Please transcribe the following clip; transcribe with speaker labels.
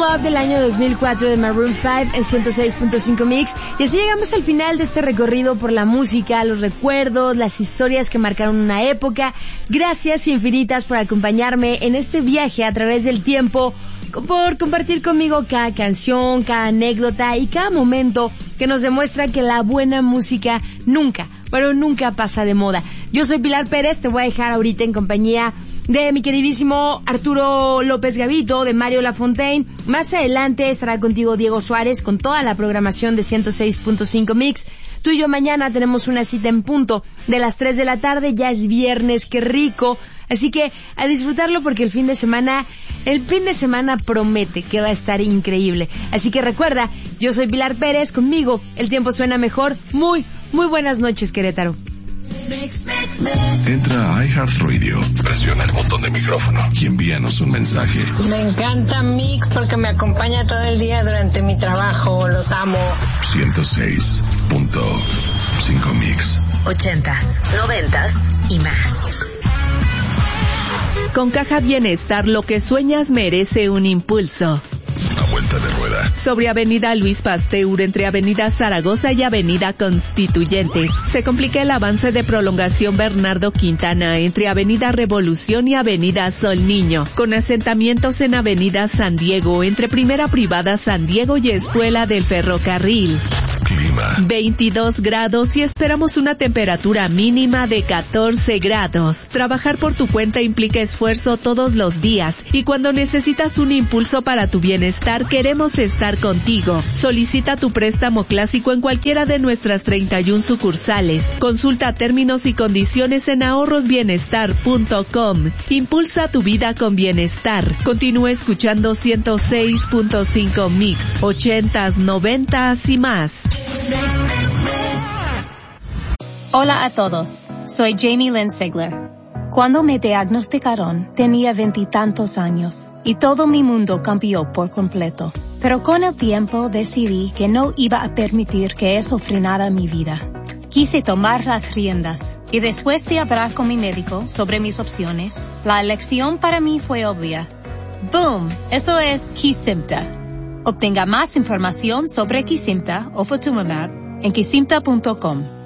Speaker 1: Love del año 2004 de Maroon 5 en 106.5 Mix. Y así llegamos al final de este recorrido por la música, los recuerdos, las historias que marcaron una época. Gracias infinitas por acompañarme en este viaje a través del tiempo, por compartir conmigo cada canción, cada anécdota y cada momento que nos demuestra que la buena música nunca, pero nunca pasa de moda. Yo soy Pilar Pérez, te voy a dejar ahorita en compañía de mi queridísimo Arturo López Gavito, de Mario Lafontaine. Más adelante estará contigo Diego Suárez con toda la programación de 106.5 Mix. Tú y yo mañana tenemos una cita en punto de las 3 de la tarde. Ya es viernes, qué rico. Así que a disfrutarlo porque el fin de semana promete que va a estar increíble. Así que recuerda, yo soy Pilar Pérez, conmigo el tiempo suena mejor. Muy buenas noches, Querétaro.
Speaker 2: Entra a iHeartRadio, presiona el botón de micrófono y envíanos un mensaje.
Speaker 3: Me encanta Mix porque me acompaña todo el día durante mi trabajo. Los amo.
Speaker 2: 106.5 Mix.
Speaker 4: 80s, 90s y más.
Speaker 5: Con Caja Bienestar, lo que sueñas merece un impulso.
Speaker 2: A vuelta de rueda.
Speaker 5: Sobre Avenida Luis Pasteur, entre Avenida Zaragoza y Avenida Constituyentes, se complica el avance de prolongación Bernardo Quintana entre Avenida Revolución y Avenida Sol Niño, con asentamientos en Avenida San Diego, entre Primera Privada San Diego y Escuela del Ferrocarril.
Speaker 2: Clima.
Speaker 5: 22 grados y esperamos una temperatura mínima de 14 grados. Trabajar por tu cuenta implica esfuerzo todos los días y cuando necesitas un impulso para tu bienestar, queremos estar contigo. Solicita tu préstamo clásico en cualquiera de nuestras 31 sucursales. Consulta términos y condiciones en ahorrosbienestar.com. Impulsa tu vida con bienestar. Continúa escuchando 106.5 Mix, 80s, 90s y más.
Speaker 6: Hola a todos, soy Jamie Lynn Sigler. Cuando me diagnosticaron, tenía 20 y tantos años y todo mi mundo cambió por completo. Pero con el tiempo decidí que no iba a permitir que eso frenara mi vida. Quise tomar las riendas y después de hablar con mi médico sobre mis opciones, la elección para mí fue obvia. ¡Boom! Eso es Kesimpta. Obtenga más información sobre Kesimpta o Ofatumumab en kesimpta.com.